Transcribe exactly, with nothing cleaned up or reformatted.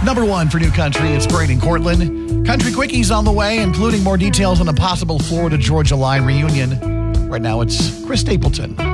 Number one for New Country, it's Braden Cortland. Country Quickies on the way, including more details on a possible Florida-Georgia Line reunion. Right now, it's Chris Stapleton.